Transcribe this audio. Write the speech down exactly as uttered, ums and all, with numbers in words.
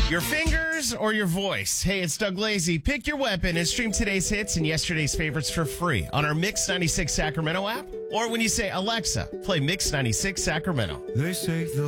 Your fingers or your voice? Hey, it's Doug Lazy. Pick your weapon and stream today's hits and yesterday's favorites for free on our Mix ninety-six Sacramento app. Or when you say, Alexa, play Mix ninety-six Sacramento. They say the